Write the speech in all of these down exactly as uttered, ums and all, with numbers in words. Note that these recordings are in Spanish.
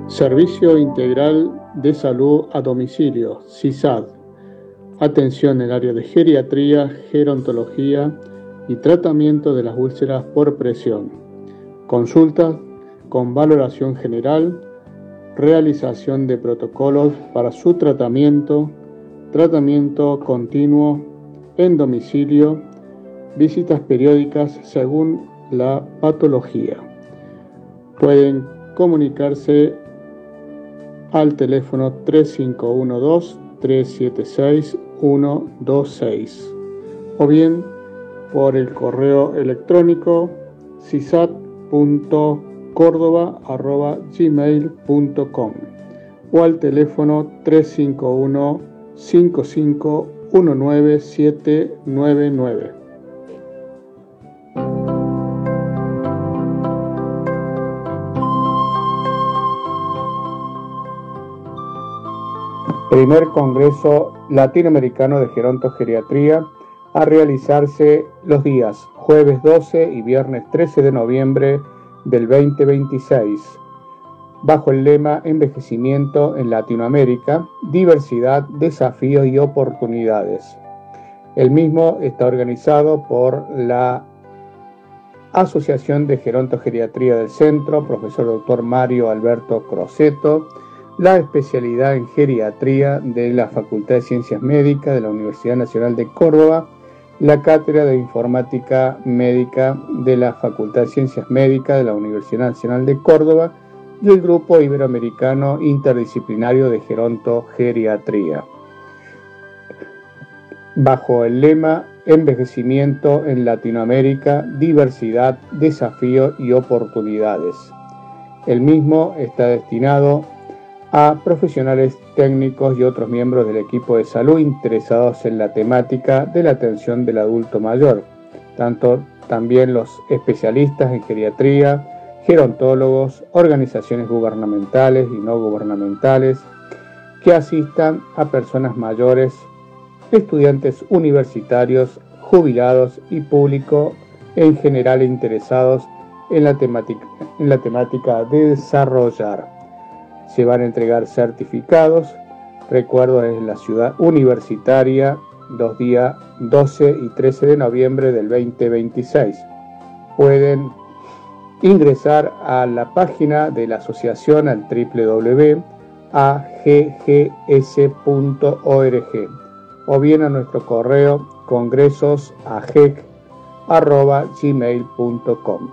Servicio Integral de Salud a Domicilio, S I S A D. Atención en el área de geriatría, gerontología y tratamiento de las úlceras por presión. Consulta con valoración general, realización de protocolos para su tratamiento, tratamiento continuo en domicilio, visitas periódicas según la patología. Pueden comunicarse al teléfono tres cinco uno dos, tres siete seis, uno dos seis o bien por el correo electrónico sisat punto córdoba arroba gmail punto com o al teléfono tres cinco uno, cinco cinco uno nueve siete nueve nueve. Primer Congreso Latinoamericano de Gerontogeriatría a realizarse los días jueves doce y viernes trece de noviembre del veinte veintiséis, bajo el lema Envejecimiento en Latinoamérica, diversidad, desafíos y oportunidades. El mismo está organizado por la Asociación de Gerontogeriatría del Centro, profesor doctor Mario Alberto Crosetto, la especialidad en geriatría de la Facultad de Ciencias Médicas de la Universidad Nacional de Córdoba, la Cátedra de Informática Médica de la Facultad de Ciencias Médicas de la Universidad Nacional de Córdoba y el Grupo Iberoamericano Interdisciplinario de Gerontogeriatría. Bajo el lema Envejecimiento en Latinoamérica, diversidad, desafío y oportunidades. El mismo está destinado a profesionales técnicos y otros miembros del equipo de salud interesados en la temática de la atención del adulto mayor, tanto también los especialistas en geriatría, gerontólogos, organizaciones gubernamentales y no gubernamentales que asistan a personas mayores, estudiantes universitarios, jubilados y público en general interesados en la temática, en la temática de desarrollar. Se van a entregar certificados, recuerdo es la ciudad universitaria, los días doce y trece de noviembre del veinte veintiséis. Pueden ingresar a la página de la asociación al doble u doble u doble u punto a g g s punto org o bien a nuestro correo congresosagec arroba gmail punto com.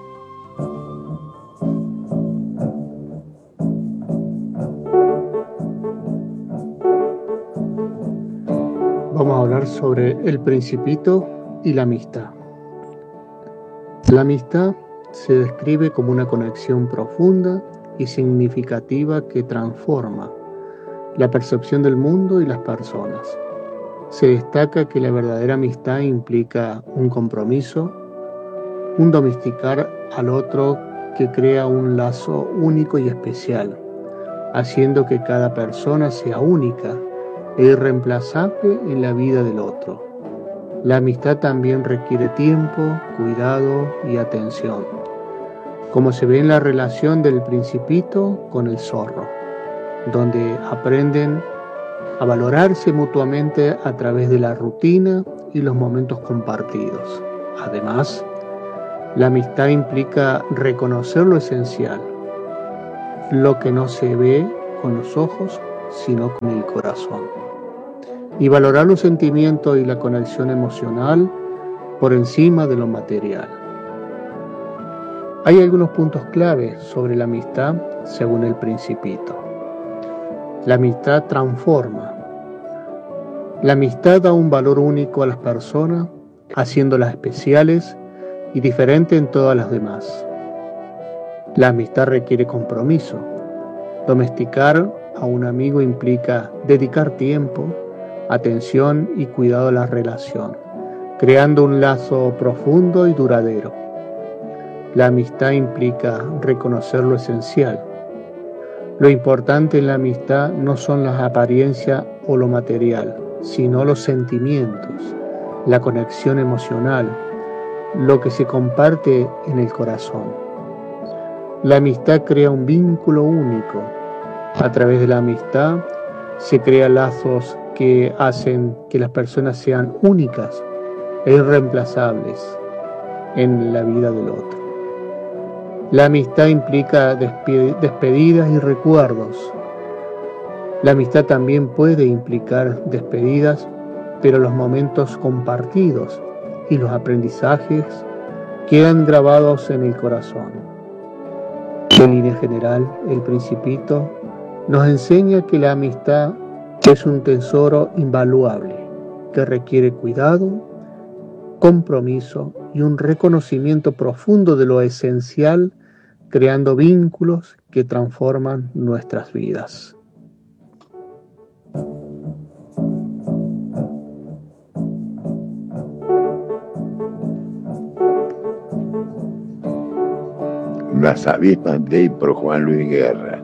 Vamos a hablar sobre el Principito y la amistad. La amistad se describe como una conexión profunda y significativa que transforma la percepción del mundo y las personas. Se destaca que la verdadera amistad implica un compromiso, un domesticar al otro que crea un lazo único y especial, haciendo que cada persona sea única e irreemplazable en la vida del otro. La amistad también requiere tiempo, cuidado y atención, como se ve en la relación del Principito con el zorro, donde aprenden a valorarse mutuamente a través de la rutina y los momentos compartidos. Además, la amistad implica reconocer lo esencial, lo que no se ve con los ojos, sino con el corazón, y valorar los sentimientos y la conexión emocional por encima de lo material. Hay algunos puntos claves sobre la amistad según el Principito. La amistad transforma. La amistad da un valor único a las personas, haciéndolas especiales y diferentes en todas las demás. La amistad requiere compromiso. Domesticar a un amigo implica dedicar tiempo, atención y cuidado a la relación, creando un lazo profundo y duradero. La amistad implica reconocer lo esencial. Lo importante en la amistad no son las apariencias o lo material, sino los sentimientos, la conexión emocional, lo que se comparte en el corazón. La amistad crea un vínculo único. A través de la amistad se crean lazos que hacen que las personas sean únicas e irreemplazables en la vida del otro. La amistad implica despedidas y recuerdos. La amistad también puede implicar despedidas, pero los momentos compartidos y los aprendizajes quedan grabados en el corazón. En línea general, el Principito nos enseña que la amistad es un tesoro invaluable que requiere cuidado, compromiso y un reconocimiento profundo de lo esencial, creando vínculos que transforman nuestras vidas. Las avispas Day por Juan Luis Guerra.